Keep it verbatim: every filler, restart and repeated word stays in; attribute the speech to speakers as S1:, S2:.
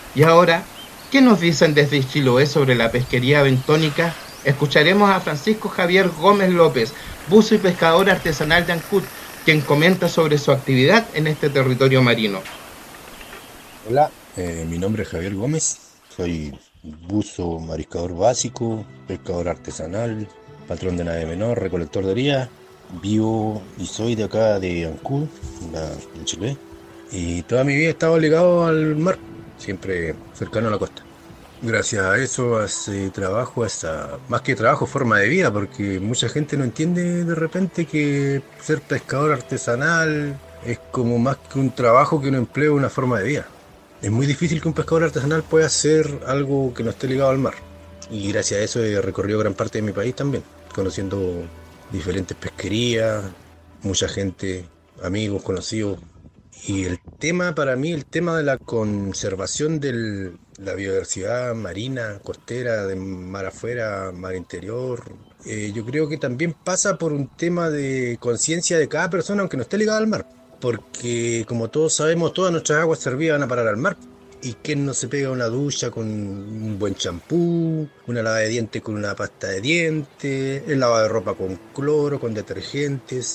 S1: Y ahora, ¿qué nos dicen desde Chiloé sobre la pesquería bentónica? Escucharemos a Francisco Javier Gómez López, buzo y pescador artesanal de Ancud, quien comenta sobre su actividad en este territorio marino.
S2: Hola, eh, mi nombre es Javier Gómez, soy buzo mariscador básico, pescador artesanal, patrón de nave menor, recolector de orilla, vivo y soy de acá de Ancud, la- en Chile, y toda mi vida he estado ligado al mar, siempre cercano a la costa. Gracias a eso, a ese trabajo, a esa, más que trabajo, forma de vida, porque mucha gente no entiende de repente que ser pescador artesanal es como más que un trabajo que un empleo, una forma de vida. Es muy difícil que un pescador artesanal pueda hacer algo que no esté ligado al mar. Y gracias a eso he recorrido gran parte de mi país también, conociendo diferentes pesquerías, mucha gente, amigos, conocidos. Y el tema para mí, el tema de la conservación de la biodiversidad marina, costera, de mar afuera, mar interior, eh, yo creo que también pasa por un tema de conciencia de cada persona, aunque no esté ligada al mar. Porque como todos sabemos, todas nuestras aguas servidas van a parar al mar. ¿Y quién no se pega una ducha con un buen champú, una lava de dientes con una pasta de dientes, el lavado de ropa con cloro, con detergentes?